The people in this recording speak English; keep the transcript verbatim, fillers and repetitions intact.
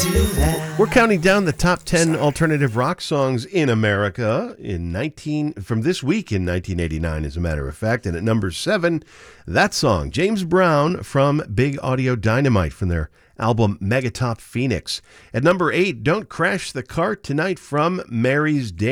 We're counting down the top ten alternative rock songs in America in nineteen from this week in nineteen eighty-nine, as a matter of fact. And at number seven, that song, James Brown from Big Audio Dynamite from their album Megatop Phoenix. At number eight, Don't Crash the Cart Tonight from Mary's Day.